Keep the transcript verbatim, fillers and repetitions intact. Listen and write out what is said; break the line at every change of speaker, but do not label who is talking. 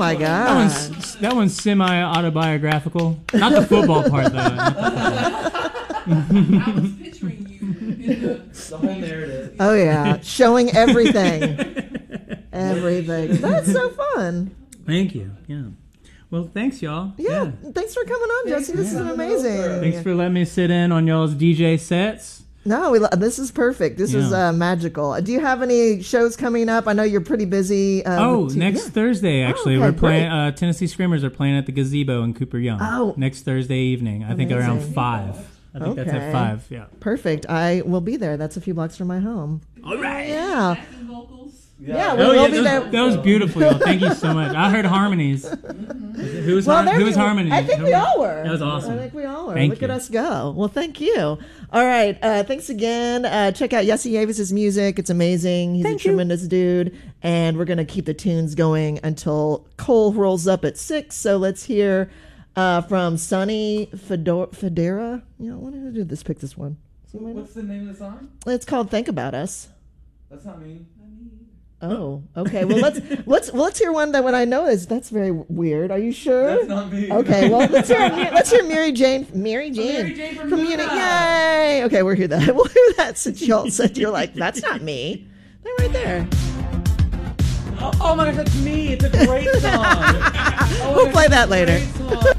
my
That
God.
one's, that one's semi-autobiographical. Not the football part, though.
I was picturing you in the,
The whole narrative.
Oh, yeah. Showing everything. Everything. That's so fun.
Thank you. Yeah. Well, thanks, y'all.
Yeah. Thanks for coming on, Jesse. This is amazing.
Thanks for letting me sit in on y'all's D J sets.
No, we, lo- this is perfect. This is
Yeah.
uh, magical. Do you have any shows coming up? I know you're pretty busy. Uh,
Oh,
with t-
next
yeah.
Thursday, actually.
okay,
We're playing,
great.
uh, Tennessee Screamers are playing at the Gazebo in Cooper Young.
Oh.
Next Thursday evening. I think around
Amazing.
five. I think that's
Okay.
at five, yeah.
Perfect. I will be there. That's a few blocks from my home.
All right.
Yeah.
backing vocals.
Yeah, we
Oh,
will
yeah,
be
that,
there.
was, that was beautiful, y'all. Thank you so much. I heard harmonies. Who was,
Well,
har-
there
who
we-
was harmonies?
I think we all were.
That was awesome.
I think we all were.
Thank
Look at
you.
us go. Well, thank you. All right. Uh, thanks again. Uh, check out Jesse Davis's music. It's amazing. He's
Thank
a
you.
tremendous dude. And we're going to keep the tunes going until Cole rolls up at six. So let's hear uh, from Sonny Fedor- Federa. You know, what did I do this? Pick this one.
What's the name of the song?
It's called Think About Us.
That's not me.
Oh, okay. Well, let's let's well, let's hear one that when I know is that's very weird. Are you sure?
That's not me.
Okay. Well, let's hear let's hear Mary Jane. Mary Jane.
Mary Jane from
Munich.
Munich.
Yay! Okay, we'll hear that. We'll hear that since y'all said you're like that's not me. They're right there.
Oh, oh my gosh, that's me. It's a great song. Oh,
We'll
it's
play
a
that later.
great song.